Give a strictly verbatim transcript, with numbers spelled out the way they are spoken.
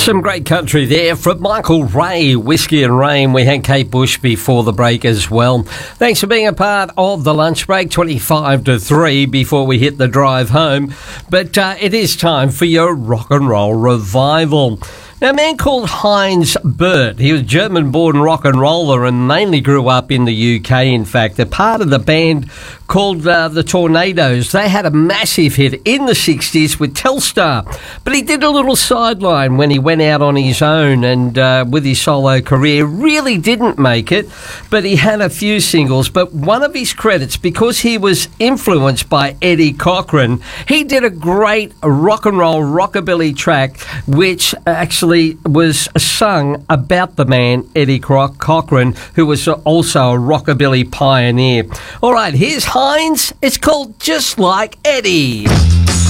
Some great country there from Michael Ray, Whiskey and Rain. We had Kate Bush before the break as well. Thanks for being a part of the lunch break, twenty-five to three before we hit the drive home. But uh, it is time for your rock and roll revival. Now, a man called Heinz Burt, he was a German-born rock and roller and mainly grew up in the U K, in fact. They're part of the band called uh, the Tornadoes. They had a massive hit in the sixties with Telstar, but he did a little sideline when he went out on his own and uh, with his solo career really didn't make it, but he had a few singles. But one of his credits, because he was influenced by Eddie Cochran, he did a great rock and roll rockabilly track which actually was sung about the man Eddie Cochran, who was also a rockabilly pioneer. All right, here's Heinz. It's called Just Like Eddie.